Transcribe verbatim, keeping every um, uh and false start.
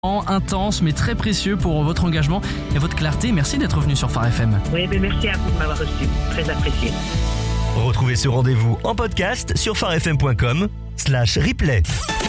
intense mais très précieux pour votre engagement et votre clarté. Merci d'être venu sur Phare F M. Oui, mais merci à vous de m'avoir reçu. Très apprécié. Retrouvez ce rendez-vous en podcast sur pharefm point com slash replay.